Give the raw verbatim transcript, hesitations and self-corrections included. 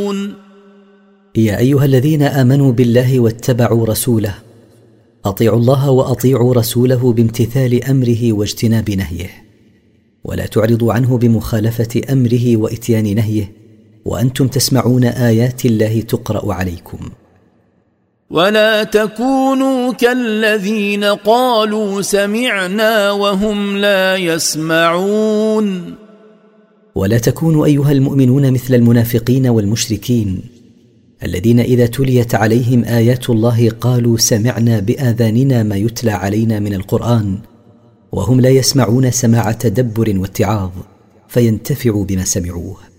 يسمعون يا أيها الذين آمنوا بالله واتبعوا رسوله أطيعوا الله وأطيعوا رسوله بامتثال أمره واجتناب نهيه، ولا تعرضوا عنه بمخالفة أمره وإتيان نهيه وأنتم تسمعون آيات الله تقرأ عليكم. ولا تكونوا كالذين قالوا سمعنا وهم لا يسمعون ولا تكونوا أيها المؤمنون مثل المنافقين والمشركين الذين إذا تليت عليهم آيات الله قالوا سمعنا بآذاننا ما يتلى علينا من القرآن وهم لا يسمعون سماع تدبر واتعاظ فينتفعوا بما سمعوه.